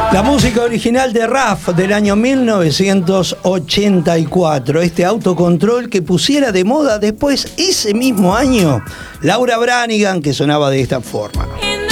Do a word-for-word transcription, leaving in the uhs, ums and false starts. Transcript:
La música original de R A F del año mil novecientos ochenta y cuatro. Este autocontrol que pusiera de moda después, ese mismo año, Laura Branigan, que sonaba de esta forma.